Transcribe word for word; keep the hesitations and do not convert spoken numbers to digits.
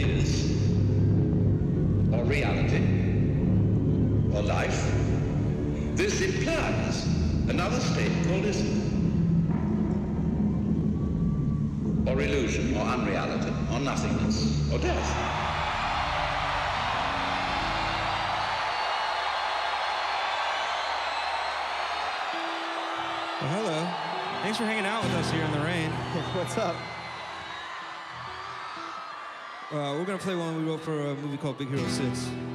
is, or reality, or life, this implies another state called ism, or illusion, or unreality, or nothingness, or death. Well, hello. Thanks for hanging out with us here in the rain. What's up? Uh, we're going to play one we wrote for a movie called Big Hero six.